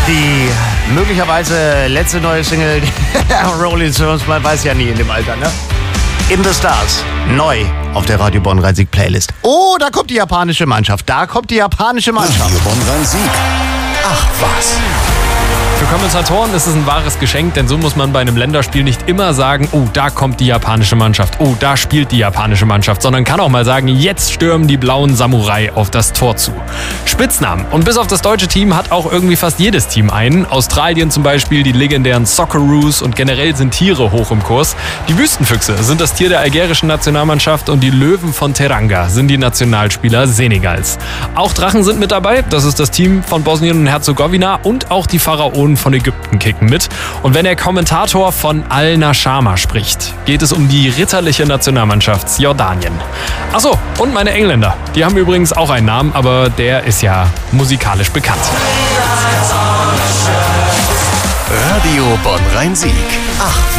Die möglicherweise letzte neue Single der Rolling Stones, man weiß ja nie in dem Alter, ne? In the Stars, neu auf der Radio Bonn-Rhein-Sieg Playlist. Oh, da kommt die japanische Mannschaft, Radio Bonn-Rhein-Sieg. Ach was. Für Kommentatoren ist es ein wahres Geschenk, denn so muss man bei einem Länderspiel nicht immer sagen, oh, da kommt die japanische Mannschaft, oh, da spielt die japanische Mannschaft, sondern kann auch mal sagen, jetzt stürmen die blauen Samurai auf das Tor zu. Spitznamen. Und bis auf das deutsche Team hat auch irgendwie fast jedes Team einen. Australien zum Beispiel, die legendären Socceroos, und generell sind Tiere hoch im Kurs. Die Wüstenfüchse sind das Tier der algerischen Nationalmannschaft und die Löwen von Teranga sind die Nationalspieler Senegals. Auch Drachen sind mit dabei, das ist das Team von Bosnien und Herzegowina, und auch die Pharaonen von Ägypten kicken mit. Und wenn der Kommentator von Al-Nashama spricht, geht es um die ritterliche Nationalmannschaft Jordanien. Achso, und meine Engländer. Die haben übrigens auch einen Namen, aber der ist ja musikalisch bekannt. Radio Bonn-Rhein-Sieg. Ach